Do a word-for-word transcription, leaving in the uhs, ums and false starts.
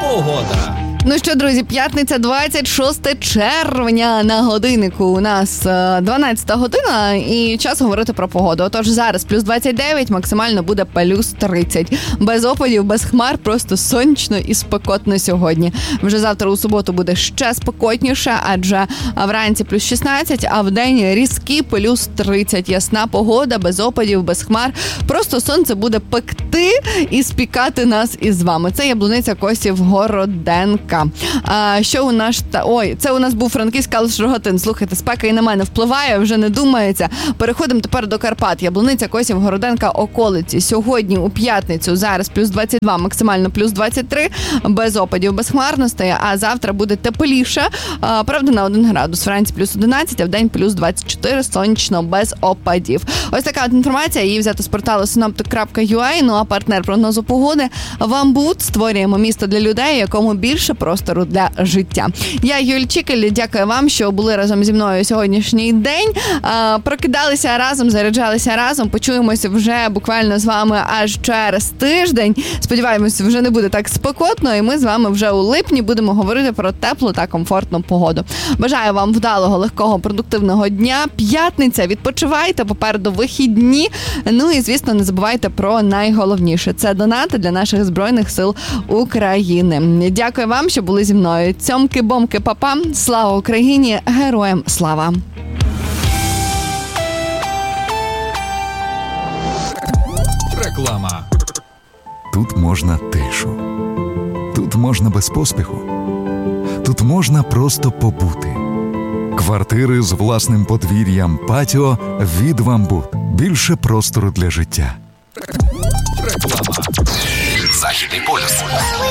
Погода. Ну що, друзі, п'ятниця, двадцять шосте червня, на годиннику у нас дванадцята година і час говорити про погоду. Отож, зараз плюс двадцять дев'ять, максимально буде плюс тридцять. Без опадів, без хмар, просто сонячно і спекотно сьогодні. Вже завтра у суботу буде ще спекотніше, адже вранці плюс шістнадцять, а вдень різкі плюс тридцять. Ясна погода, без опадів, без хмар. Просто сонце буде пекти і спікати нас із вами. Це Яблуниця, Косів, Городенка. А, що у нас... Ой, це у нас був Франківськ, Калуш, Рогатин. Слухайте, спека і на мене впливає, вже не думається. Переходимо тепер до Карпат. Яблуниця, Косів, Городенка, околиці. Сьогодні у п'ятницю зараз плюс двадцять два, максимально плюс двадцять три. Без опадів, без хмарностей. А завтра буде тепліше. А, правда, на один градус. Вранці плюс одинадцять, а в день плюс двадцять чотири. Сонячно, без опадів. Ось така от інформація. Її взяти з порталу синоптик крапка ю а. Ну а партнер прогнозу погоди Вамбут. Створюємо місто для людей, якому більше простору для життя. Я Юль Чікель, дякую вам, що були разом зі мною сьогоднішній день. А, прокидалися разом, заряджалися разом. Почуємося вже буквально з вами аж через тиждень. Сподіваємося, вже не буде так спекотно, і ми з вами вже у липні будемо говорити про теплу та комфортну погоду. Бажаю вам вдалого, легкого, продуктивного дня. П'ятниця, відпочивайте, попереду вихідні. Ну і, звісно, не забувайте про найголовніше. Це донати для наших Збройних сил України. Дякую вам, що були зі мною. Цьомки-бомки, папа. Слава Україні! Героям слава! Реклама. Тут можна тишу. Тут можна без поспіху. Тут можна просто побути. Квартири з власним подвір'ям, патіо від Вамбут. Більше простору для життя. Реклама. Західний полюс.